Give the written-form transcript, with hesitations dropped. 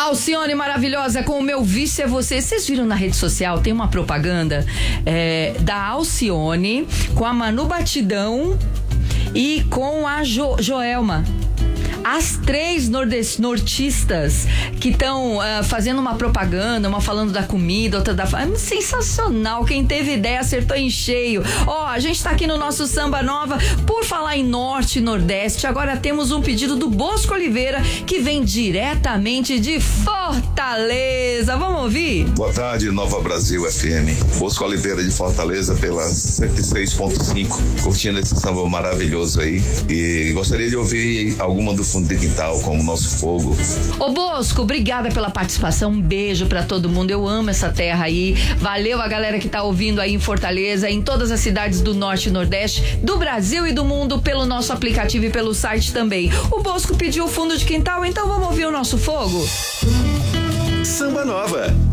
Alcione maravilhosa com o meu vício é você. Vocês viram na rede social, tem uma propaganda da Alcione com a Manu Batidão e com a Joelma. As três nortistas que estão fazendo uma propaganda, uma falando da comida, outra da... sensacional, quem teve ideia acertou em cheio. A gente tá aqui no nosso Samba Nova. Por falar em Norte e Nordeste, agora temos um pedido do Bosco Oliveira, que vem diretamente de Fortaleza. Vamos ouvir? Boa tarde, Nova Brasil FM. Bosco Oliveira de Fortaleza pela 106.5, curtindo esse samba maravilhoso aí. E gostaria de ouvir alguma do fundo de quintal, como Nosso Fogo. Ô Bosco, obrigada pela participação, um beijo pra todo mundo, eu amo essa terra aí, valeu a galera que tá ouvindo aí em Fortaleza, em todas as cidades do Norte e Nordeste, do Brasil e do mundo, pelo nosso aplicativo e pelo site também. O Bosco pediu o fundo de quintal, então vamos ouvir o Nosso Fogo? Samba Nova.